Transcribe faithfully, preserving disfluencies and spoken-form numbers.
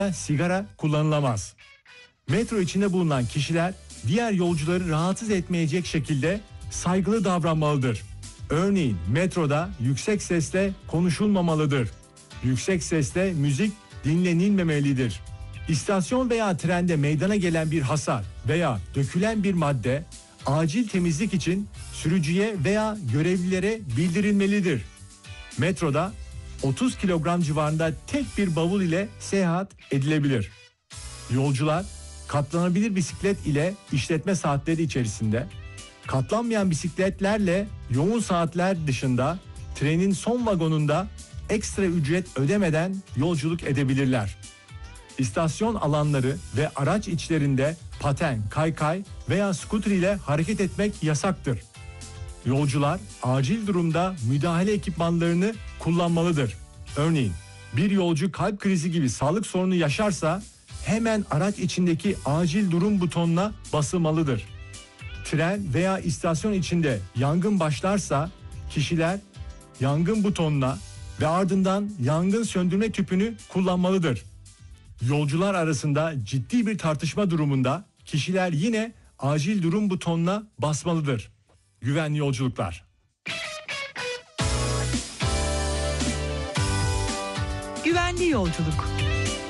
sigara kullanılamaz. Metro içinde bulunan kişiler diğer yolcuları rahatsız etmeyecek şekilde saygılı davranmalıdır. Örneğin metroda yüksek sesle konuşulmamalıdır. Yüksek sesle müzik dinlenilmemelidir. İstasyon veya trende meydana gelen bir hasar veya dökülen bir madde acil temizlik için sürücüye veya görevlilere bildirilmelidir. Metroda otuz kilogram civarında tek bir bavul ile seyahat edilebilir. Yolcular katlanabilir bisiklet ile işletme saatleri içerisinde, katlanmayan bisikletlerle yoğun saatler dışında trenin son vagonunda ekstra ücret ödemeden yolculuk edebilirler. İstasyon alanları ve araç içlerinde paten, kaykay veya skuter ile hareket etmek yasaktır. Yolcular acil durumda müdahale ekipmanlarını kullanmalıdır. Örneğin bir yolcu kalp krizi gibi sağlık sorunu yaşarsa hemen araç içindeki acil durum butonuna basılmalıdır. Tren veya istasyon içinde yangın başlarsa kişiler yangın butonuna ve ardından yangın söndürme tüpünü kullanmalıdır. Yolcular arasında ciddi bir tartışma durumunda kişiler yine acil durum butonuna basmalıdır. Güvenli yolculuklar. Güvenli yolculuk.